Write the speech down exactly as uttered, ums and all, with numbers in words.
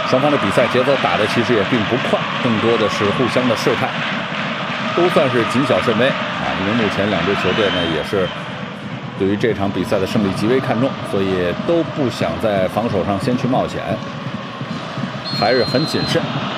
双方的比赛节奏打的其实也并不快，更多的是互相的试探，都算是谨小慎微啊。因为目前两支球队呢也是对于这场比赛的胜利极为看重，所以都不想在防守上先去冒险，还是很谨慎。